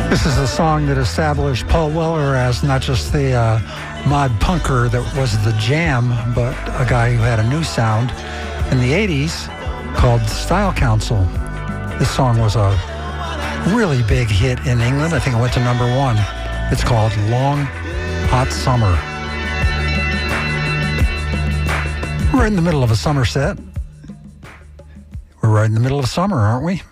This is a song that established Paul Weller as not just the mod punker that was the Jam, but a guy who had a new sound in the 80s called Style Council. This song was a really big hit in England. I think it went to number 1. It's called Long Hot Summer. We're in the middle of a summer set. We're right in the middle of summer, aren't we?